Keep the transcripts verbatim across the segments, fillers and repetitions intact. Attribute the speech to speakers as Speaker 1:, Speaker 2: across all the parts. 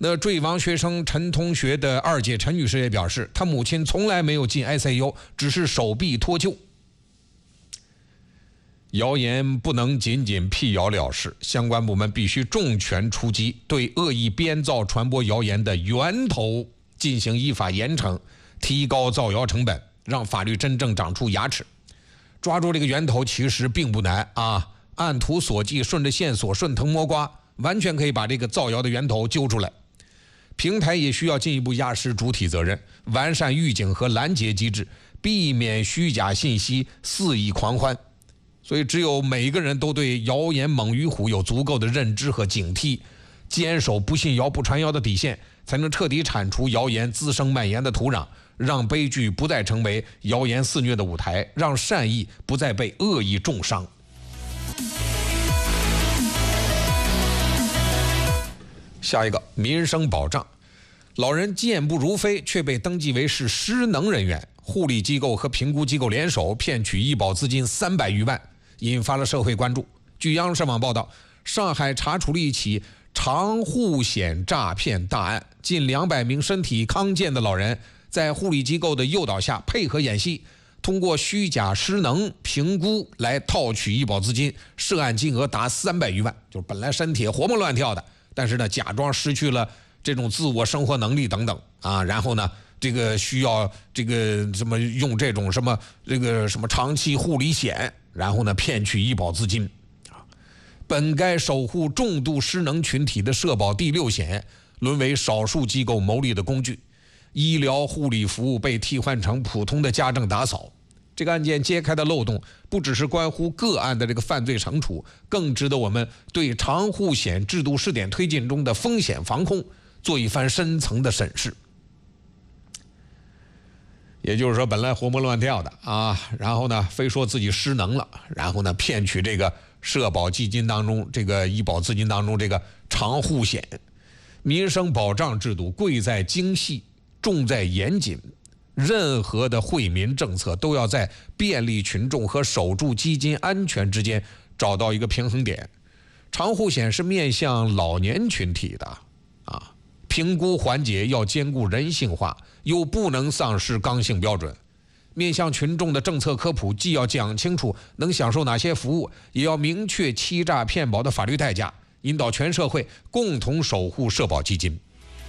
Speaker 1: 那坠亡学生陈同学的二姐陈女士也表示，她母亲从来没有进 I C U， 只是手臂脱臼。谣言不能仅仅辟谣了事，相关部门必须重拳出击，对恶意编造传播谣言的源头进行依法严惩，提高造谣成本，让法律真正长出牙齿。抓住这个源头其实并不难啊，按图索骥，顺着线索，顺藤摸瓜，完全可以把这个造谣的源头揪出来。平台也需要进一步压实主体责任，完善预警和拦截机制，避免虚假信息肆意狂欢。所以只有每个人都对谣言猛于虎有足够的认知和警惕，坚守不信谣不传谣的底线，才能彻底铲除谣言滋生蔓延的土壤，让悲剧不再成为谣言肆虐的舞台，让善意不再被恶意重伤。下一个，民生保障。老人健步如飞，却被登记为是失能人员，护理机构和评估机构联手骗取医保资金三百余万，引发了社会关注。据央视网报道，上海查处了一起长护险诈骗大案，近两百名身体康健的老人在护理机构的诱导下配合演戏，通过虚假失能评估来套取医保资金，涉案金额达三百余万。就是本来身体活蹦乱跳的，但是呢，假装失去了这种自我生活能力等等啊，然后呢，这个需要这个什么用这种什么这个什么长期护理险，然后呢骗取医保资金啊。本该守护重度失能群体的社保第六险，沦为少数机构牟利的工具，医疗护理服务被替换成普通的家政打扫。这个案件揭开的漏洞，不只是关乎个案的这个犯罪惩处，更值得我们对长护险制度试点推进中的风险防控做一番深层的审视。也就是说，本来活蹦乱跳的啊，然后呢，非说自己失能了，然后呢，骗取这个社保基金当中这个医保资金当中这个长护险。民生保障制度贵在精细，重在严谨。任何的惠民政策都要在便利群众和守住基金安全之间找到一个平衡点。长护险是面向老年群体的啊，评估环节要兼顾人性化，又不能丧失刚性标准。面向群众的政策科普既要讲清楚能享受哪些服务，也要明确欺诈骗保的法律代价，引导全社会共同守护社保基金。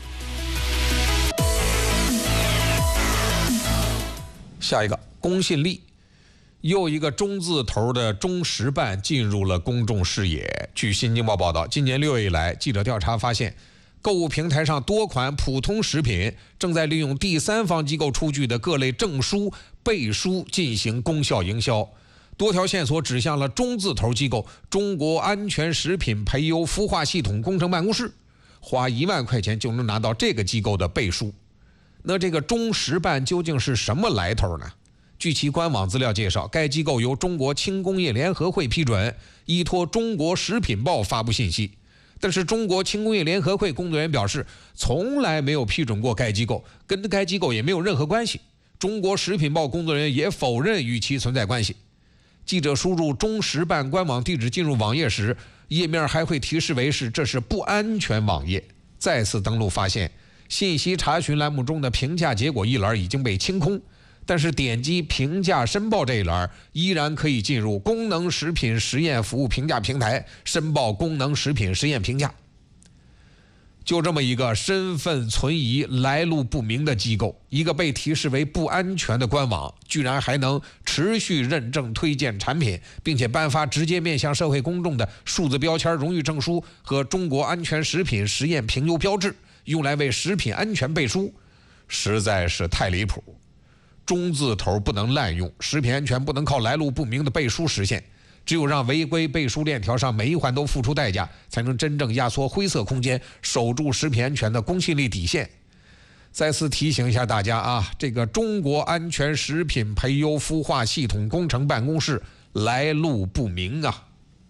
Speaker 1: 下一个，公信力。又一个中字头的中石办进入了公众视野。据新京报报道，今年六月以来，记者调查发现，购物平台上多款普通食品正在利用第三方机构出具的各类证书、背书进行功效营销。多条线索指向了中字头机构中国安全食品培优孵化系统工程办公室，花一万块钱就能拿到这个机构的背书。那这个中石办究竟是什么来头呢？据其官网资料介绍，该机构由中国轻工业联合会批准，依托中国食品报发布信息。但是中国轻工业联合会工作人员表示，从来没有批准过该机构，跟该机构也没有任何关系。中国食品报工作人员也否认与其存在关系。记者输入中石办官网地址进入网页时，页面还会提示为是这是不安全网页。再次登录发现，信息查询栏目中的评价结果一栏已经被清空，但是点击评价申报这一栏依然可以进入功能食品实验服务评价平台申报功能食品实验评价。就这么一个身份存疑、来路不明的机构，一个被提示为不安全的官网，居然还能持续认证推荐产品，并且颁发直接面向社会公众的数字标签荣誉证书和中国安全食品实验评优标志，用来为食品安全背书，实在是太离谱。中字头不能滥用，食品安全不能靠来路不明的背书实现，只有让违规背书链条上每一环都付出代价，才能真正压缩灰色空间，守住食品安全的公信力底线。再次提醒一下大家啊，这个中国安全食品培优孵化系统工程办公室来路不明啊。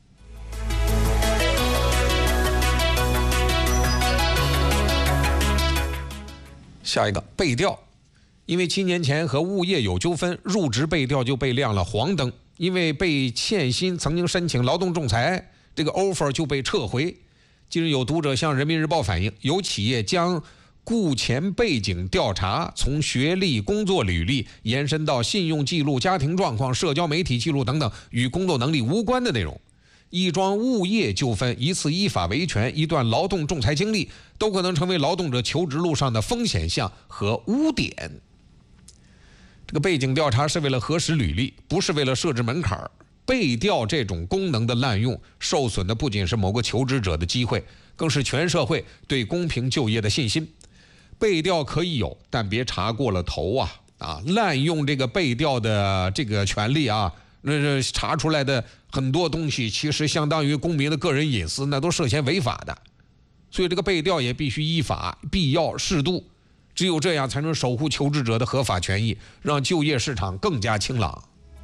Speaker 1: 下一个，背调。因为七年前和物业有纠纷，入职背调就被亮了黄灯。因为被欠薪，曾经申请劳动仲裁，这个 offer 就被撤回。 近日有读者向人民日报反映，有企业将雇前背景调查从学历、工作履历延伸到信用记录、家庭状况、社交媒体记录等等与工作能力无关的内容。一桩物业纠纷、一次依法维权、一段劳动仲裁经历，都可能成为劳动者求职路上的风险项和污点。这个背景调查是为了核实履历，不是为了设置门槛。背调这种功能的滥用，受损的不仅是某个求职者的机会，更是全社会对公平就业的信心。背调可以有，但别查过了头啊！啊，滥用这个背调的这个权利啊，那查出来的很多东西，其实相当于公民的个人隐私，那都涉嫌违法的。所以这个背调也必须依法、必要、适度，只有这样才能守护求职者的合法权益，让就业市场更加清朗。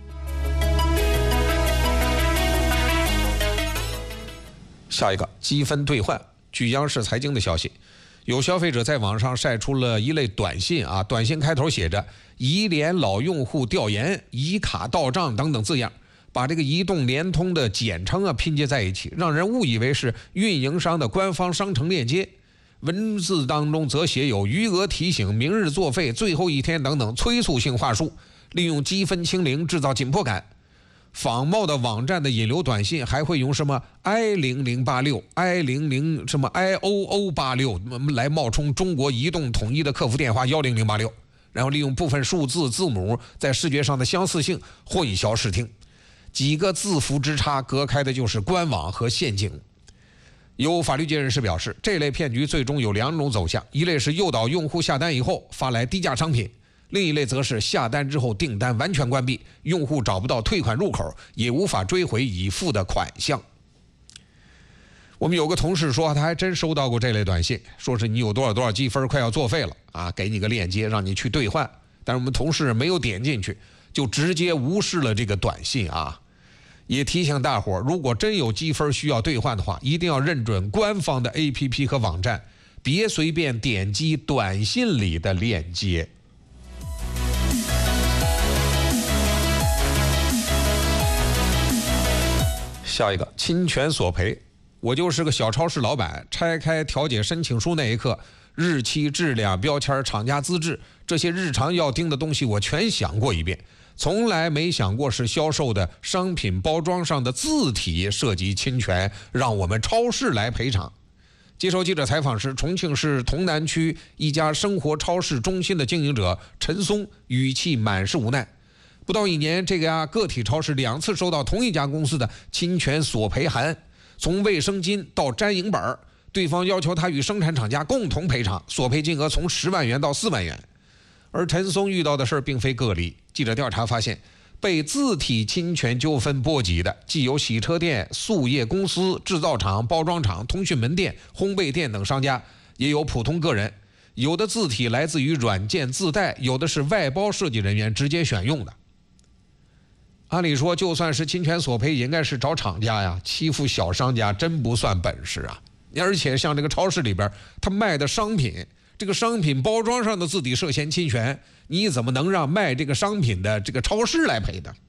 Speaker 1: 下一个积分兑换，据央视财经的消息。有消费者在网上晒出了一类短信啊，短信开头写着“移联老用户调研、移卡到账”等等字样，把这个移动、联通的简称啊拼接在一起，让人误以为是运营商的官方商城链接。文字当中则写有余额提醒、明日作废、最后一天等等催促性话术，利用积分清零制造紧迫感。仿冒的网站的引流短信还会用什么 i 零零八六 i 零零什么 i o o 八六来冒充中国移动统一的客服电话一零零八六，然后利用部分数字字母在视觉上的相似性混淆视听，几个字符之差隔开的就是官网和陷阱。有法律界人士表示，这类骗局最终有两种走向，一类是诱导用户下单以后发来低价商品，另一类则是下单之后订单完全关闭，用户找不到退款入口，也无法追回已付的款项。我们有个同事说，他还真收到过这类短信，说是你有多少多少积分快要作废了啊，给你个链接让你去兑换，但是我们同事没有点进去，就直接无视了这个短信啊。也提醒大伙，如果真有积分需要兑换的话，一定要认准官方的 A P P 和网站，别随便点击短信里的链接。下一个，侵权索赔。我就是个小超市老板，拆开调解申请书那一刻，日期、质量、标签、厂家资质，这些日常要盯的东西我全想过一遍，从来没想过是销售的商品包装上的字体涉及侵权，让我们超市来赔偿。接受记者采访时，重庆市潼南区一家生活超市中心的经营者陈松语气满是无奈。不到一年，这家个体超市两次收到同一家公司的侵权索赔函，从卫生巾到粘银本，对方要求他与生产厂家共同赔偿，索赔金额从十万元到四万元。而陈松遇到的事并非个例，记者调查发现，被字体侵权纠纷波及的既有洗车店、塑业公司、制造厂、包装厂、通讯门店、烘焙店等商家，也有普通个人。有的字体来自于软件自带，有的是外包设计人员直接选用的。按理说，就算是侵权索赔，也应该是找厂家呀，欺负小商家真不算本事啊！而且像这个超市里边，他卖的商品，这个商品包装上的字体涉嫌侵权，你怎么能让卖这个商品的这个超市来赔的？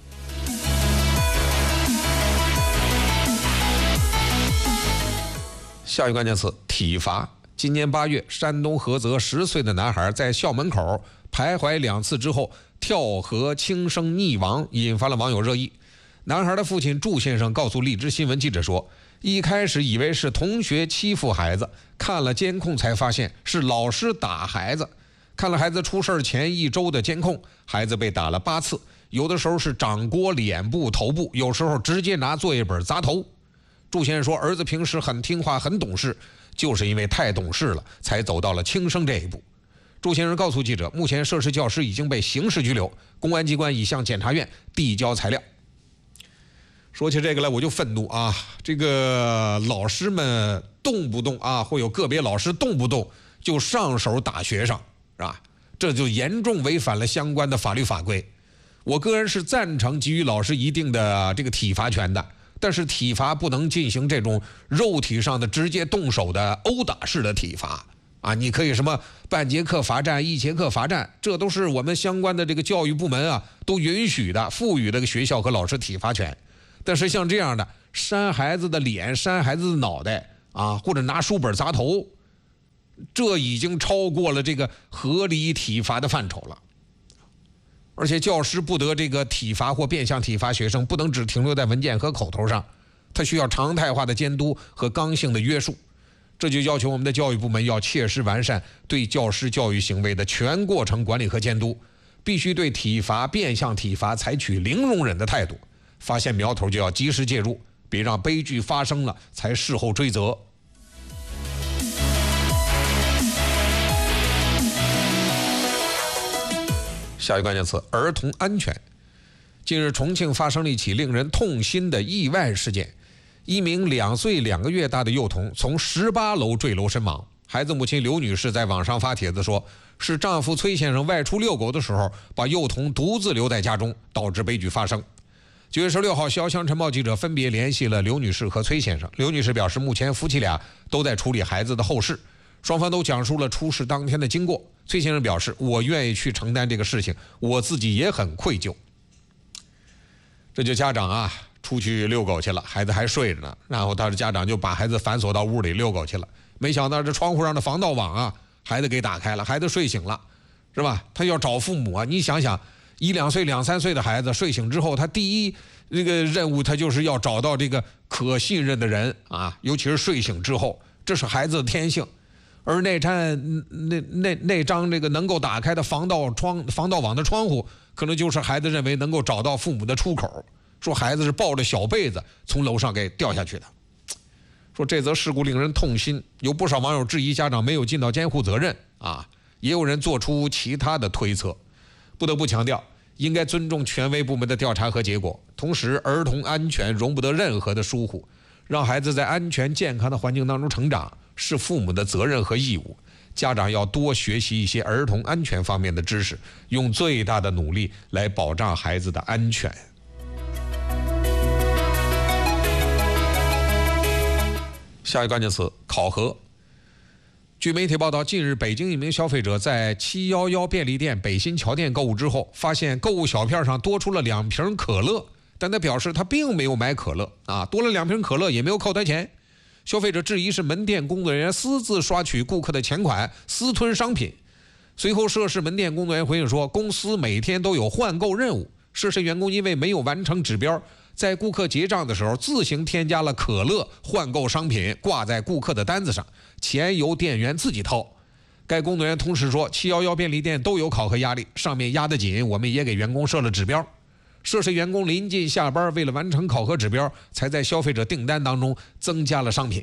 Speaker 1: 下一个关键词：体罚。今年八月，山东菏泽十岁的男孩在校门口徘徊两次之后跳河轻生溺亡，引发了网友热议。男孩的父亲祝先生告诉荔枝新闻记者说，一开始以为是同学欺负孩子，看了监控才发现是老师打孩子。看了孩子出事前一周的监控，孩子被打了八次，有的时候是掌掴脸部、头部，有时候直接拿作业本砸头。祝先生说，儿子平时很听话、很懂事，就是因为太懂事了，才走到了轻生这一步。祝先生告诉记者，目前涉事教师已经被刑事拘留，公安机关已向检察院递交材料。说起这个来，我就愤怒啊！这个老师们动不动啊，会有个别老师动不动就上手打学生，是吧？这就严重违反了相关的法律法规。我个人是赞成给予老师一定的这个体罚权的，但是体罚不能进行这种肉体上的直接动手的殴打式的体罚啊！你可以什么半节课罚站、一节课罚站，这都是我们相关的这个教育部门啊都允许的，赋予这个学校和老师体罚权。但是像这样的扇孩子的脸、扇孩子的脑袋， 啊，或者拿书本砸头，这已经超过了这个合理体罚的范畴了。而且教师不得这个体罚或变相体罚学生，不能只停留在文件和口头上，他需要常态化的监督和刚性的约束。这就要求我们的教育部门要切实完善对教师教育行为的全过程管理和监督，必须对体罚、变相体罚采取零容忍的态度，发现苗头就要及时介入，别让悲剧发生了才事后追责。下一个关键词：儿童安全。近日，重庆发生了一起令人痛心的意外事件，一名两岁两个月大的幼童从十八楼坠楼身亡。孩子母亲刘女士在网上发帖子说，是丈夫崔先生外出遛狗的时候，把幼童独自留在家中，导致悲剧发生。九月十六号，潇湘晨报记者分别联系了刘女士和崔先生。刘女士表示，目前夫妻俩都在处理孩子的后事，双方都讲述了出事当天的经过。崔先生表示，我愿意去承担这个事情，我自己也很愧疚。这就家长啊，出去遛狗去了，孩子还睡着呢，然后他的家长就把孩子反锁到屋里遛狗去了，没想到这窗户上的防盗网啊，孩子给打开了，孩子睡醒了，是吧？他要找父母啊，你想想，一两岁、两三岁的孩子睡醒之后，他第一这个任务，他就是要找到这个可信任的人啊，尤其是睡醒之后，这是孩子的天性。而那扇那那那张这个能够打开的防盗窗、防盗网的窗户，可能就是孩子认为能够找到父母的出口。说孩子是抱着小被子从楼上给掉下去的。说这则事故令人痛心，有不少网友质疑家长没有尽到监护责任啊，也有人做出其他的推测。不得不强调，应该尊重权威部门的调查和结果，同时儿童安全容不得任何的疏忽，让孩子在安全健康的环境当中成长，是父母的责任和义务。家长要多学习一些儿童安全方面的知识，用最大的努力来保障孩子的安全。下一个关键词：考核。据媒体报道，近日北京一名消费者在七一一便利店北新桥店购物之后，发现购物小票上多出了两瓶可乐，但他表示他并没有买可乐啊，多了两瓶可乐也没有扣他钱。消费者质疑是门店工作人员私自刷取顾客的钱款，私吞商品。随后涉事门店工作人员回应说，公司每天都有换购任务，涉事员工因为没有完成指标，在顾客结账的时候自行添加了可乐换购商品，挂在顾客的单子上，钱由店员自己掏。该工作人员同时说，七一一便利店都有考核压力，上面压得紧，我们也给员工设了指标。涉事员工临近下班，为了完成考核指标，才在消费者订单当中增加了商品。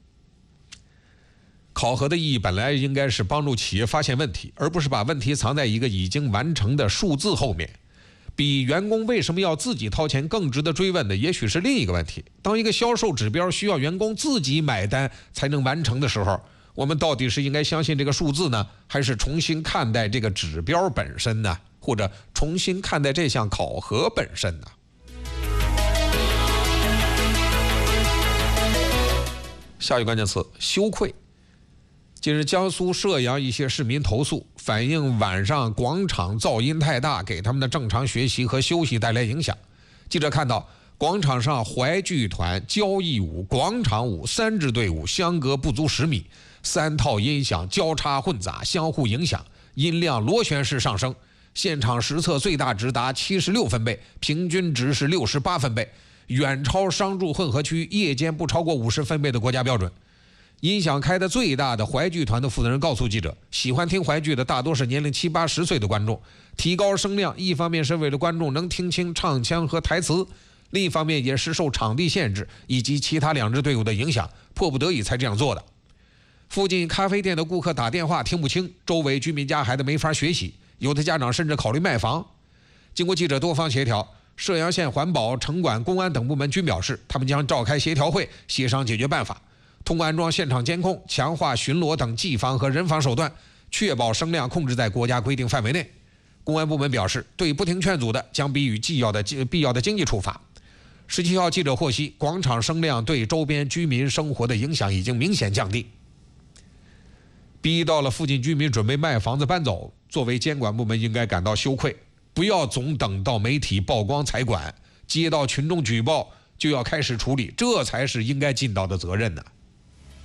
Speaker 1: 考核的意义本来应该是帮助企业发现问题，而不是把问题藏在一个已经完成的数字后面。比员工为什么要自己掏钱更值得追问的，也许是另一个问题。当一个销售指标需要员工自己买单才能完成的时候，我们到底是应该相信这个数字呢，还是重新看待这个指标本身呢？或者重新看待这项考核本身呢？下一个关键词：羞愧。近日，江苏射阳一些市民投诉，反映晚上广场噪音太大，给他们的正常学习和休息带来影响。记者看到，广场上淮剧团、交谊舞、广场舞三支队伍相隔不足十米，三套音响交叉混杂，相互影响，音量螺旋式上升。现场实测最大值达七十六分贝，平均值是六十八分贝，远超商住混合区夜间不超过五十分贝的国家标准。音响开的最大的淮剧团的负责人告诉记者，喜欢听淮剧的大多是年龄七八十岁的观众，提高声量一方面是为了观众能听清唱腔和台词，另一方面也是受场地限制以及其他两支队伍的影响，迫不得已才这样做的。附近咖啡店的顾客打电话听不清，周围居民家孩子没法学习，有的家长甚至考虑卖房。经过记者多方协调，射阳县环保、城管、公安等部门均表示，他们将召开协调会，协商解决办法，通过安装现场监控、强化巡逻等技防和人防手段，确保声量控制在国家规定范围内。公安部门表示，对不听劝阻的，将给予必要的必要的经济处罚。十七号，记者获悉，广场声量对周边居民生活的影响已经明显降低。逼到了附近居民准备卖房子搬走，作为监管部门应该感到羞愧，不要总等到媒体曝光才管，接到群众举报就要开始处理，这才是应该尽到的责任呢。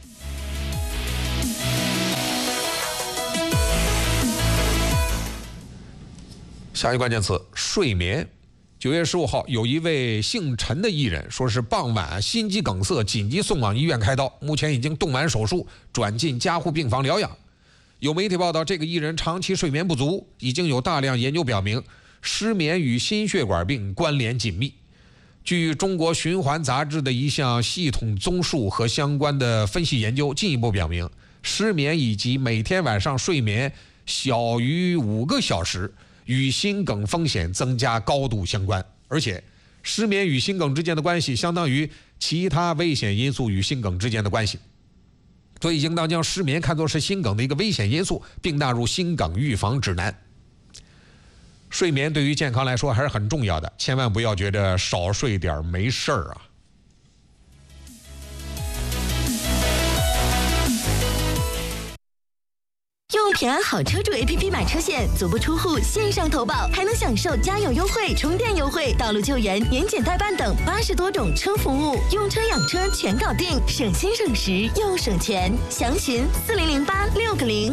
Speaker 1: 下一关键词睡眠。九月十五号，有一位姓陈的艺人说是傍晚心肌梗塞，紧急送往医院开刀，目前已经动完手术，转进加护病房疗养。有媒体报道，这个艺人长期睡眠不足，已经有大量研究表明，失眠与心血管病关联紧密。据中国循环杂志的一项系统综述和相关的分析研究进一步表明，失眠以及每天晚上睡眠小于五个小时与心梗风险增加高度相关，而且失眠与心梗之间的关系相当于其他危险因素与心梗之间的关系，所以应当将失眠看作是心梗的一个危险因素，并纳入心梗预防指南。睡眠对于健康来说还是很重要的，千万不要觉得少睡点没事儿啊。
Speaker 2: 用平安好车主 A P P 买车险，足不出户线上投保，还能享受加油优惠、充电优惠、道路救援、年检代办等八十多种车服务，用车养车全搞定，省心省时又省钱。详询四零零八六个零。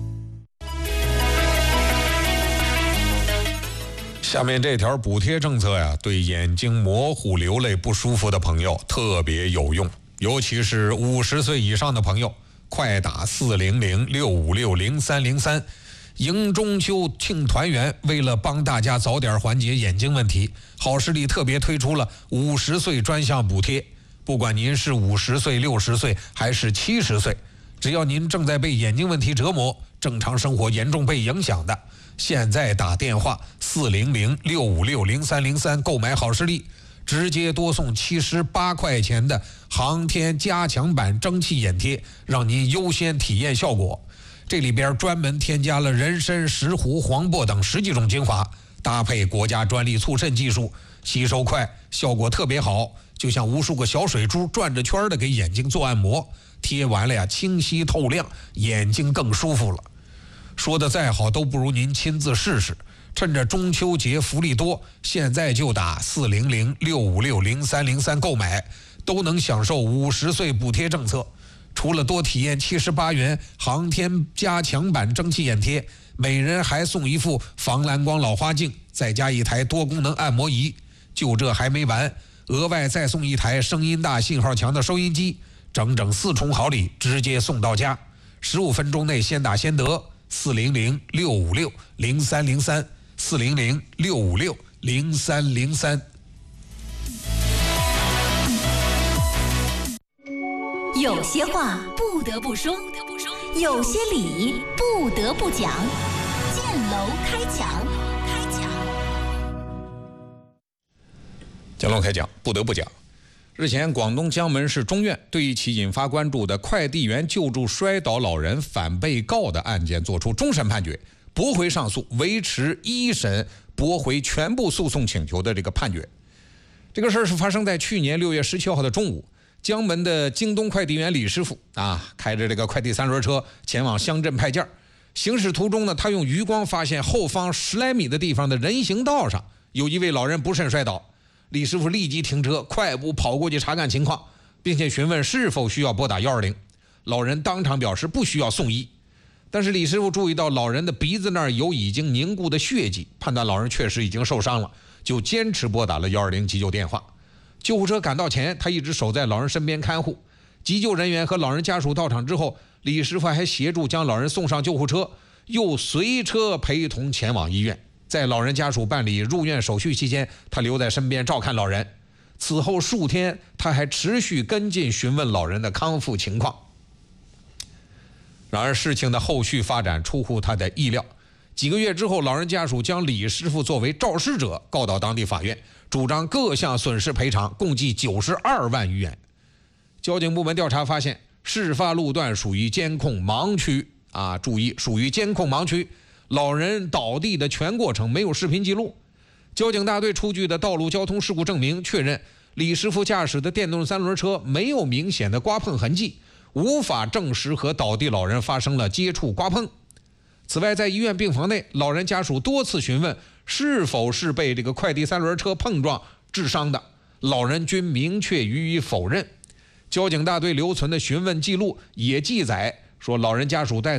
Speaker 1: 下面这条补贴政策呀，对眼睛模糊、流泪不舒服的朋友特别有用，尤其是五十岁以上的朋友。快打四零零六五六零三零三，迎中秋庆团圆。为了帮大家早点缓解眼睛问题，好视力特别推出了五十岁专项补贴。不管您是五十岁、六十岁还是七十岁，只要您正在被眼睛问题折磨，正常生活严重被影响的，现在打电话四零零六五六零三零三购买好视力。直接多送七十八块钱的航天加强版蒸汽眼贴，让您优先体验效果。这里边专门添加了人参、石斛、黄柏等十几种精华，搭配国家专利促渗技术，吸收快，效果特别好，就像无数个小水珠转着圈的给眼睛做按摩，贴完了呀，清晰透亮，眼睛更舒服了。说的再好都不如您亲自试试。趁着中秋节福利多，现在就打四零零六五六零三零三购买，都能享受五十岁补贴政策。除了多体验七十八元航天加强版蒸汽眼贴，每人还送一副防蓝光老花镜，再加一台多功能按摩仪。就这还没完，额外再送一台声音大、信号强的收音机，整整四重好礼，直接送到家。十五分钟内先打先得，四零零六五六零三零三。四零零六五六零三零三。
Speaker 2: 有些话不得不说，有些理不得不讲。建楼开讲，开讲。
Speaker 1: 建楼开讲，不得不讲。日前，广东江门市中院对一起引发关注的快递员救助摔倒老人反被告的案件作出终审判决。驳回上诉，维持一审驳回全部诉讼请求的这个判决。这个事儿是发生在去年六月十七号的中午，江门的京东快递员李师傅啊，开着这个快递三轮车前往乡镇派件，行驶途中呢，他用余光发现后方十来米的地方的人行道上有一位老人不慎摔倒，李师傅立即停车，快步跑过去查看情况，并且询问是否需要拨打一二零。老人当场表示不需要送医。但是李师傅注意到老人的鼻子那儿有已经凝固的血迹，判断老人确实已经受伤了，就坚持拨打了一二零急救电话。救护车赶到前，他一直守在老人身边看护。急救人员和老人家属到场之后，李师傅还协助将老人送上救护车，又随车陪同前往医院。在老人家属办理入院手续期间，他留在身边照看老人。此后数天，他还持续跟进询问老人的康复情况。然而事情的后续发展出乎他的意料，几个月之后，老人家属将李师傅作为肇事者告到当地法院，主张各项损失赔偿，共计九十二万余元。交警部门调查发现，事发路段属于监控盲区啊，注意属于监控盲区，老人倒地的全过程没有视频记录。交警大队出具的道路交通事故证明确认，李师傅驾驶的电动三轮车没有明显的刮碰痕迹，无法证实和倒地老人发生了接触刮碰。此外，在医院病房内，老人家属多次询问是否是被这个快递三轮车碰撞致伤的，老人均明确予以否认。交警大队留存的询问记录也记载说，老人家属在